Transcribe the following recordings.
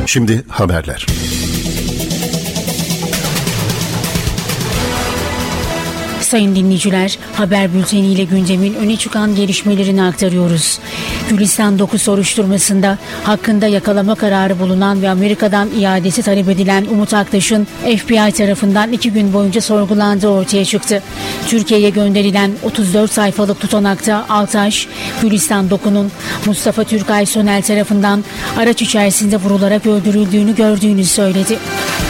Şimdi haberler. Sayın dinleyiciler, haber bülteniyle gündemin öne çıkan gelişmelerini aktarıyoruz. Gülistan 9 soruşturmasında hakkında yakalama kararı bulunan ve Amerika'dan iadesi talep edilen Umut Aktaş'ın FBI tarafından 2 gün boyunca sorgulandığı ortaya çıktı. Türkiye'ye gönderilen 34 sayfalık tutanakta Aktaş, Gülistan 9'un Mustafa Türkay Sönel tarafından araç içerisinde vurularak öldürüldüğünü gördüğünü söyledi.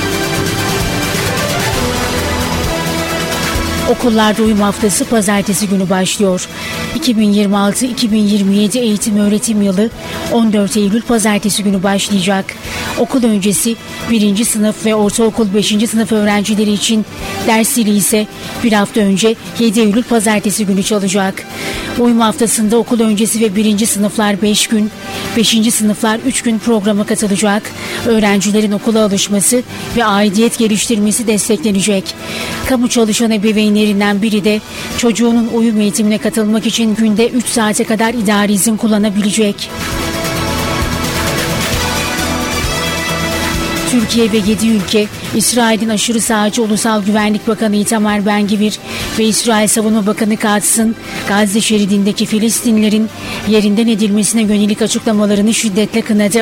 Okullarda uyum haftası pazartesi günü başlıyor. 2026-2027 eğitim öğretim yılı 14 Eylül pazartesi günü başlayacak. Okul öncesi 1. sınıf ve ortaokul 5. sınıf öğrencileri için ders zili ise bir hafta önce 7 Eylül pazartesi günü çalacak. Uyum haftasında okul öncesi ve 1. sınıflar 5 gün, 5. sınıflar 3 gün programa katılacak. Öğrencilerin okula alışması ve aidiyet geliştirmesi desteklenecek. Kamu çalışan ebeveynlerinden biri de çocuğunun uyum eğitimine katılmak için günde 3 saate kadar idari izin kullanabilecek. Türkiye ve 7 ülke, İsrail'in aşırı sağcı Ulusal Güvenlik Bakanı Itamar Ben-Gvir ve İsrail Savunma Bakanı Katz'ın Gazze şeridindeki Filistinlilerin yerinden edilmesine yönelik açıklamalarını şiddetle kınadı.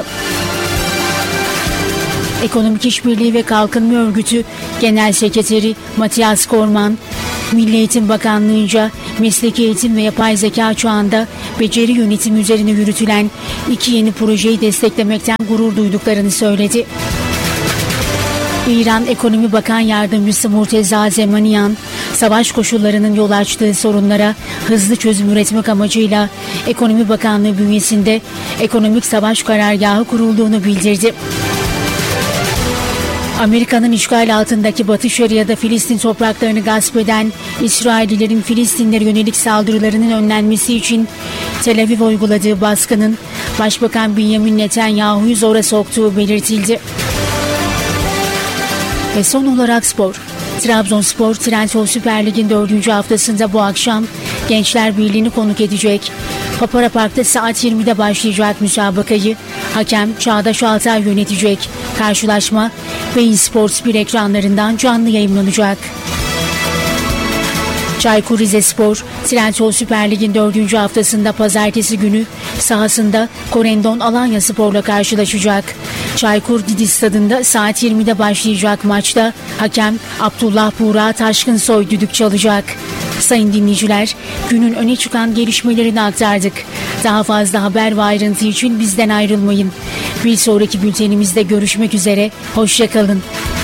Ekonomik İşbirliği ve Kalkınma Örgütü Genel Sekreteri Matthias Kormann, Milli Eğitim Bakanlığı'nca mesleki eğitim ve yapay zeka çağında beceri yönetimi üzerine yürütülen 2 yeni projeyi desteklemekten gurur duyduklarını söyledi. İran Ekonomi Bakan Yardımcısı Murteza Zemanian, savaş koşullarının yol açtığı sorunlara hızlı çözüm üretmek amacıyla Ekonomi Bakanlığı bünyesinde Ekonomik Savaş Karargahı kurulduğunu bildirdi. Amerika'nın işgal altındaki Batı Şeria'da Filistin topraklarını gasp eden İsraillilerin Filistinlere yönelik saldırılarının önlenmesi için Tel Aviv uyguladığı baskının Başbakan Benjamin Netanyahu'yu zora soktuğu belirtildi. Ve son olarak spor. Trabzonspor Trendyol Süper Lig'in 4. haftasında bu akşam Gençler Birliği'ni konuk edecek. Papara Park'ta saat 20'de başlayacak müsabakayı hakem Çağdaş Altay yönetecek. Karşılaşma Bein Sports 1 ekranlarından canlı yayımlanacak. Çaykur Rizespor, Trendyol Süper Lig'in 4. haftasında pazartesi günü sahasında Korendon Alanyaspor'la karşılaşacak. Çaykur Didi Stadı'nda saat 20'de başlayacak maçta hakem Abdullah Buğra Taşkınsoy düdük çalacak. Sayın dinleyiciler, günün öne çıkan gelişmelerini aktardık. Daha fazla haber ve ayrıntı için bizden ayrılmayın. Bir sonraki bültenimizde görüşmek üzere, hoşça kalın.